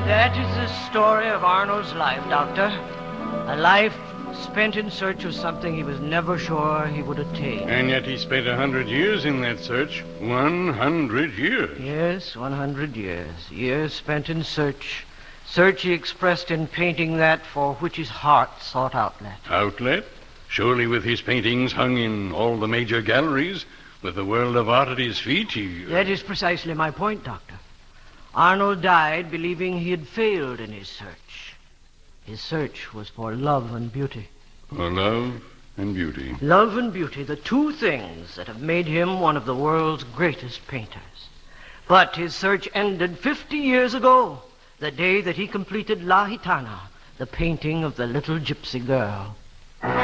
That is the story of Arnold's life, Doctor. A life spent in search of something he was never sure he would attain. And yet he spent 100 years in that search. 100 years. Yes, 100 years. Years spent in search. Search he expressed in painting that for which his heart sought outlet. Outlet? Surely with his paintings hung in all the major galleries, with the world of art at his feet, That is precisely my point, Doctor. Arnold died believing he had failed in his search. His search was for love and beauty. For love and beauty. Love and beauty, the two things that have made him one of the world's greatest painters. But his search ended 50 years ago, the day that he completed La Gitana, the painting of the little gypsy girl.